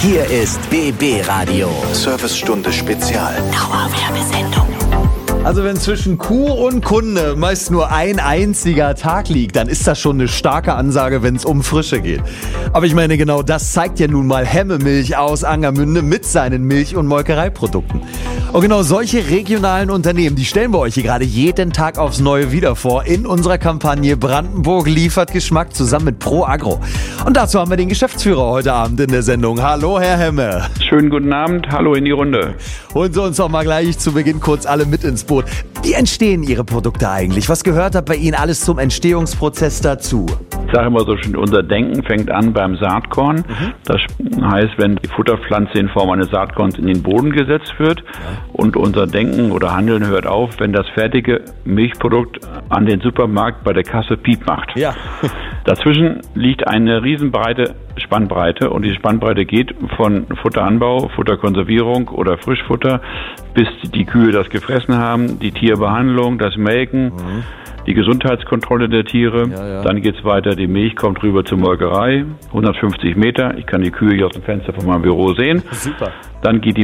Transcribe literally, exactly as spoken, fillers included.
Hier ist B B Radio. Servicestunde Spezial. Dauerwerbesendung. Also wenn zwischen Kuh und Kunde meist nur ein einziger Tag liegt, dann ist das schon eine starke Ansage, wenn es um Frische geht. Aber ich meine, genau das zeigt ja nun mal Hemme-Milch aus Angermünde mit seinen Milch- und Molkereiprodukten. Und genau solche regionalen Unternehmen, die stellen wir euch hier gerade jeden Tag aufs Neue wieder vor in unserer Kampagne Brandenburg liefert Geschmack zusammen mit Pro Agro. Und dazu haben wir den Geschäftsführer heute Abend in der Sendung. Hallo, Herr Hemme. Schönen guten Abend, hallo in die Runde. Holen Sie uns doch mal gleich zu Beginn kurz alle mit ins Boot. Wie entstehen Ihre Produkte eigentlich? Was gehört da bei Ihnen alles zum Entstehungsprozess dazu? Ich sage immer so schön, unser Denken fängt an beim Saatkorn. Mhm. Das heißt, wenn die Futterpflanze in Form eines Saatkorns in den Boden gesetzt wird. Ja. Und unser Denken oder Handeln hört auf, wenn das fertige Milchprodukt an den Supermarkt bei der Kasse Piep macht. Ja. Dazwischen liegt eine riesenbreite Spannbreite und die Spannbreite geht von Futteranbau, Futterkonservierung oder Frischfutter, bis die Kühe das gefressen haben, die Tierbehandlung, das Melken, mhm. die Gesundheitskontrolle der Tiere. Ja, ja. Dann geht's weiter, die Milch kommt rüber zur Molkerei, hundertfünfzig Meter. Ich kann die Kühe hier aus dem Fenster von meinem Büro sehen. Super. Dann geht die